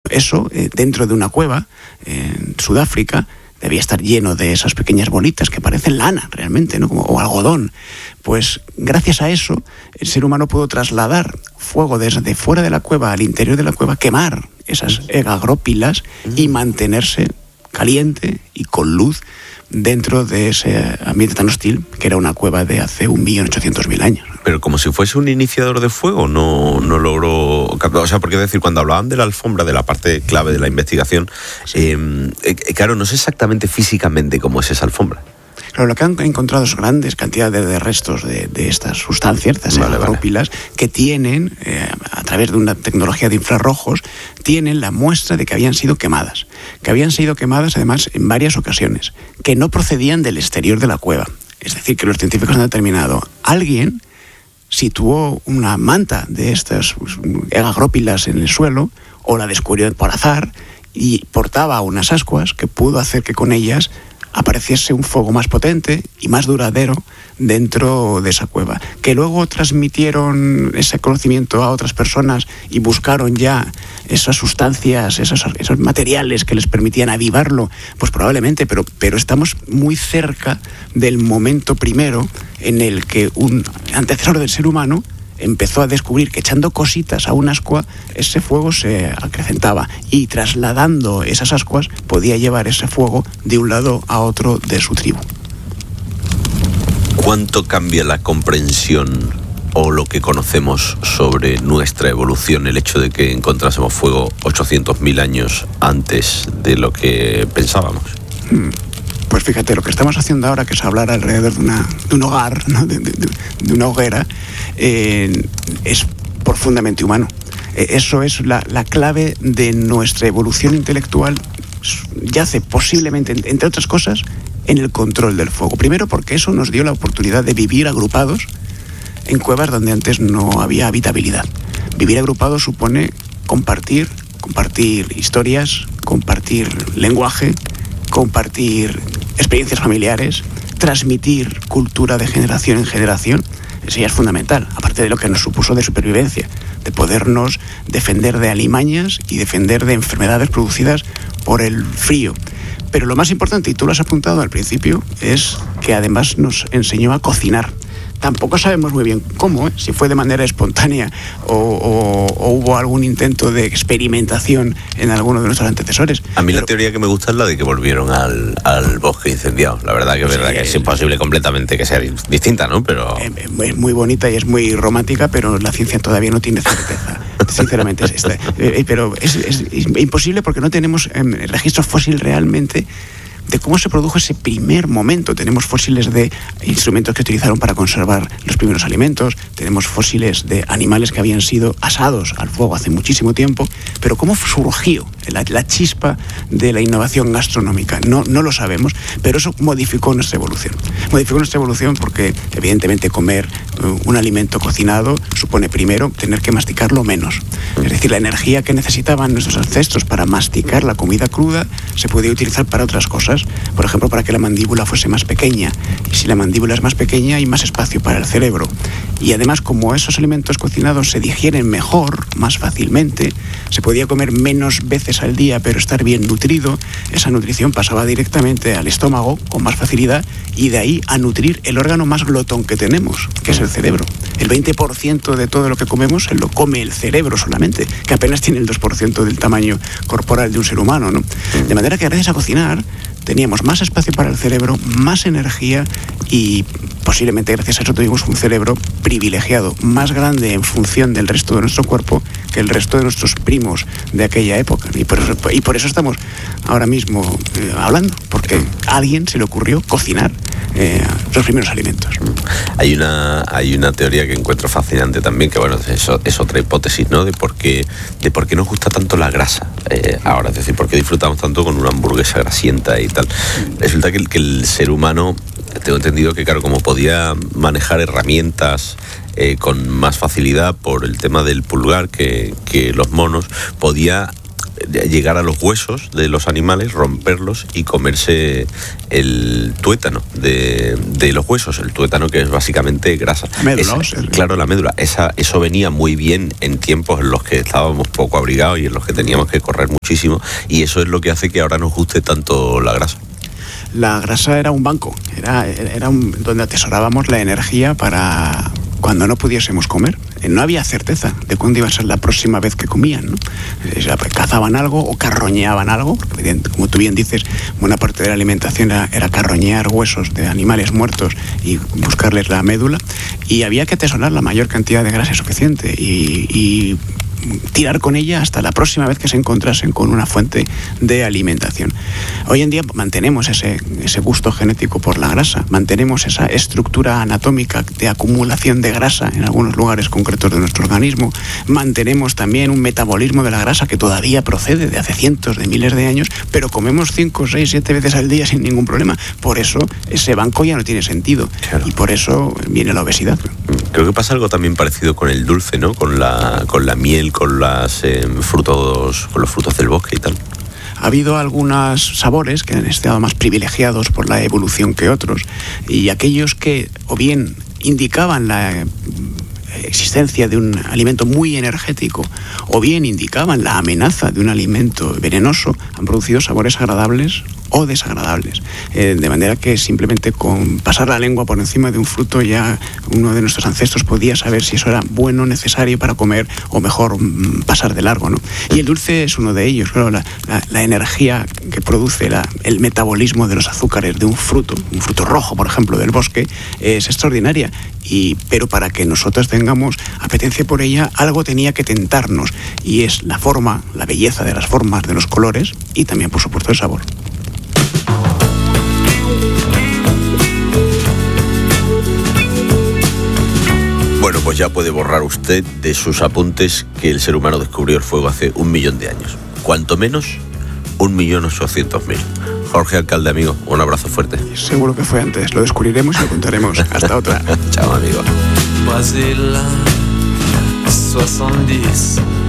eso, dentro de una cueva en Sudáfrica, debía estar lleno de esas pequeñas bolitas que parecen lana realmente, ¿no? O algodón. Pues gracias a eso, el ser humano pudo trasladar fuego desde fuera de la cueva al interior de la cueva, quemar esas egagrópilas y mantenerse caliente y con luz dentro de ese ambiente tan hostil que era una cueva de hace 1.800.000 años. Pero como si fuese un iniciador de fuego, no logró... O sea, porque es decir, cuando hablaban de la alfombra, de la parte clave de la investigación, sí. Claro, no sé exactamente físicamente cómo es esa alfombra. Claro, lo que han encontrado es grandes cantidades de restos de estas sustancias, estas egagrópilas, que tienen, a través de una tecnología de infrarrojos, tienen la muestra de que habían sido quemadas. Que habían sido quemadas, además, en varias ocasiones, que no procedían del exterior de la cueva. Es decir, que los científicos han determinado, alguien situó una manta de estas egagrópilas en el suelo, o la descubrió por azar, y portaba unas ascuas que pudo hacer que con ellas apareciese un fuego más potente y más duradero dentro de esa cueva. Que luego transmitieron ese conocimiento a otras personas y buscaron ya esas sustancias, esos materiales que les permitían avivarlo, pues probablemente, pero estamos muy cerca del momento primero en el que un antecesor del ser humano empezó a descubrir que echando cositas a un ascua, ese fuego se acrecentaba y trasladando esas ascuas podía llevar ese fuego de un lado a otro de su tribu. ¿Cuánto cambia la comprensión o lo que conocemos sobre nuestra evolución el hecho de que encontrásemos fuego 800.000 años antes de lo que pensábamos? Pues fíjate, lo que estamos haciendo ahora, que es hablar alrededor de un hogar, ¿no? de una hoguera, es profundamente humano. Eso es la clave de nuestra evolución intelectual. Yace posiblemente, entre otras cosas, en el control del fuego. Primero porque eso nos dio la oportunidad de vivir agrupados en cuevas donde antes no había habitabilidad. Vivir agrupados supone compartir historias, compartir lenguaje, compartir experiencias familiares, transmitir cultura de generación en generación. Eso ya es fundamental, aparte de lo que nos supuso de supervivencia, de podernos defender de alimañas y defender de enfermedades producidas por el frío. Pero lo más importante, y tú lo has apuntado al principio, es que además nos enseñó a cocinar. Tampoco sabemos muy bien cómo, si fue de manera espontánea o hubo algún intento de experimentación en alguno de nuestros antecesores. A mí la teoría que me gusta es la de que volvieron al bosque incendiado. La verdad que es verdad que es imposible completamente que sea distinta, ¿no? Pero es muy bonita y es muy romántica, pero la ciencia todavía no tiene certeza. Sinceramente, pero es imposible porque no tenemos registro fósil realmente de cómo se produjo ese primer momento. Tenemos fósiles de instrumentos que utilizaron para conservar los primeros alimentos, tenemos fósiles de animales que habían sido asados al fuego hace muchísimo tiempo, pero cómo surgió la chispa de la innovación gastronómica, no lo sabemos, pero eso modificó nuestra evolución. Modificó nuestra evolución porque, evidentemente, comer un alimento cocinado supone primero tener que masticarlo menos. Es decir, la energía que necesitaban nuestros ancestros para masticar la comida cruda se podía utilizar para otras cosas. Por ejemplo, para que la mandíbula fuese más pequeña. Y si la mandíbula es más pequeña, hay más espacio para el cerebro. Y además, como esos alimentos cocinados se digieren mejor, más fácilmente, se podía comer menos veces al día, pero estar bien nutrido, esa nutrición pasaba directamente al estómago con más facilidad y de ahí a nutrir el órgano más glotón que tenemos, que es el cerebro. El 20% de todo lo que comemos se lo come el cerebro solamente, que apenas tiene el 2% del tamaño corporal de un ser humano, ¿no? De manera que gracias a cocinar teníamos más espacio para el cerebro, más energía y posiblemente gracias a eso tuvimos un cerebro privilegiado, más grande en función del resto de nuestro cuerpo que el resto de nuestros primos de aquella época. Y por eso estamos ahora mismo hablando, porque a alguien se le ocurrió cocinar los primeros alimentos. Hay una teoría que encuentro fascinante también, que bueno, es otra hipótesis, ¿no? De por qué nos gusta tanto la grasa ahora, es decir, por qué disfrutamos tanto con una hamburguesa grasienta y tal. Resulta que el ser humano, tengo entendido que, claro, como podía manejar herramientas con más facilidad por el tema del pulgar que los monos, podía llegar a los huesos de los animales, romperlos y comerse el tuétano de los huesos. El tuétano, que es básicamente grasa. Médula, claro, la médula. Eso venía muy bien en tiempos en los que estábamos poco abrigados y en los que teníamos que correr muchísimo, y eso es lo que hace que ahora nos guste tanto la grasa. La grasa era un banco, era donde atesorábamos la energía para cuando no pudiésemos comer. No había certeza de cuándo iba a ser la próxima vez que comían, ¿no? Cazaban algo o carroñeaban algo, porque, como tú bien dices, buena parte de la alimentación era carroñear huesos de animales muertos y buscarles la médula, y había que atesorar la mayor cantidad de grasa suficiente y tirar con ella hasta la próxima vez que se encontrasen con una fuente de alimentación. Hoy en día mantenemos ese gusto genético por la grasa, mantenemos esa estructura anatómica de acumulación de grasa en algunos lugares concretos de nuestro organismo, mantenemos también un metabolismo de la grasa que todavía procede de hace cientos de miles de años, pero comemos 5, 6, 7 veces al día sin ningún problema. Por eso ese banco ya no tiene sentido, claro. Y por eso viene la obesidad. Creo que pasa algo también parecido con el dulce, ¿no? Con la miel, con los frutos del bosque y tal. Ha habido algunos sabores que han estado más privilegiados por la evolución que otros, y aquellos que o bien indicaban la existencia de un alimento muy energético o bien indicaban la amenaza de un alimento venenoso, han producido sabores agradables o desagradables, de manera que simplemente con pasar la lengua por encima de un fruto ya uno de nuestros ancestros podía saber si eso era bueno, necesario para comer, o mejor pasar de largo, ¿no? Y el dulce es uno de ellos. Claro, la energía que produce el metabolismo de los azúcares de un fruto rojo, por ejemplo, del bosque, es extraordinaria, pero para que nosotros tengamos apetencia por ella, algo tenía que tentarnos, y es la forma, la belleza de las formas, de los colores, y también, por supuesto, el sabor. Bueno, pues ya puede borrar usted de sus apuntes que el ser humano descubrió el fuego hace 1 millón de años. Cuanto menos, 1.800.000. Jorge Alcalde, amigo, un abrazo fuerte. Seguro que fue antes, lo descubriremos y lo contaremos. Hasta otra. Chao, amigo. Basé là, 70